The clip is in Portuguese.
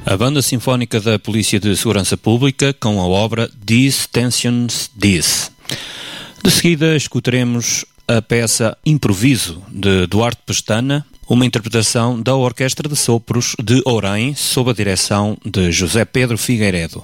A Banda Sinfónica da Polícia de Segurança Pública com a obra These Tensions This. De seguida escutaremos a peça Improviso de Duarte Pestana, uma interpretação da Orquestra de Sopros de Orém sob a direção de José Pedro Figueiredo.